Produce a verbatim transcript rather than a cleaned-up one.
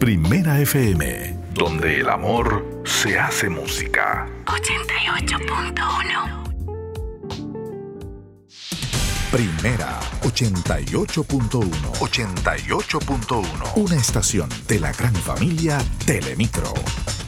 Primera F M, donde el amor se hace música. ochenta y ocho punto uno. Primera ochenta y ocho punto uno. ochenta y ocho punto uno. Una estación de la gran familia Telemicro.